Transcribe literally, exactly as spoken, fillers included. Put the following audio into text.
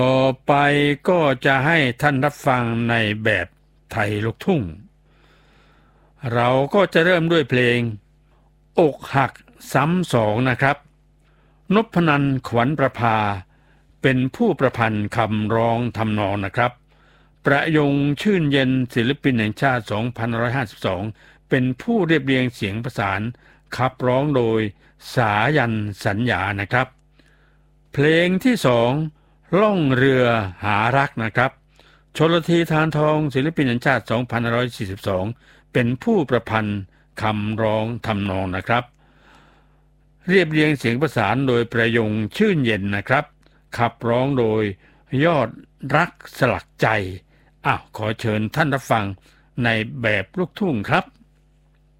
ต่อไปก็จะให้ท่านรับฟังในแบบไทยลูกทุ่งเราก็จะเริ่มด้วยเพลงอกหักซ้ำสองนะครับนพนันท์ขวัญประภาเป็นผู้ประพันธ์คำร้องทำนองนะครับประยงชื่นเย็นศิลปินแห่งชาติสองพันห้าร้อยห้าสิบสองเป็นผู้เรียบเรียงเสียงประสานขับร้องโดยสายันสัญญานะครับเพลงที่สองล่องเรือหารักนะครับชลธีธารทองศิลปินแห่งชาติสองพันห้าร้อยสี่สิบสองเป็นผู้ประพันธ์คำร้องทำนองนะครับเรียบเรียงเสียงประสานโดยประยงชื่นเย็นนะครับขับร้องโดยยอดรักสลักใจอ้าวขอเชิญท่านรับฟังในแบบลูกทุ่งครับ